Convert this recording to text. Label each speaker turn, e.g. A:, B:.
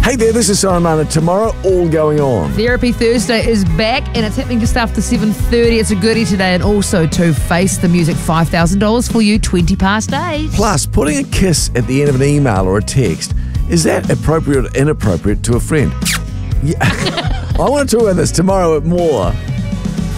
A: Hey there, this is Simon Martin. Tomorrow, all going on.
B: Therapy Thursday is back and it's happening just after 7:30. It's a goodie today, and also to Face the Music, $5,000 for you, 20 past 8.
A: Plus, putting a kiss at the end of an email or a text, is that appropriate or inappropriate to a friend? Yeah. I want to talk about this tomorrow at More.